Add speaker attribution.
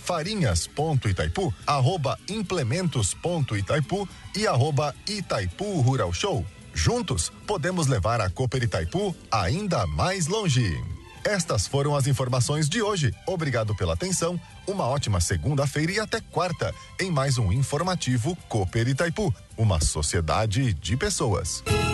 Speaker 1: @farinhas.itaipu, @implementos.itaipu e @Itaipu Rural Show. Juntos, podemos levar a Cooper Itaipu ainda mais longe. Estas foram as informações de hoje. Obrigado pela atenção, uma ótima segunda-feira e até quarta, em mais um informativo Cooper Itaipu, uma sociedade de pessoas.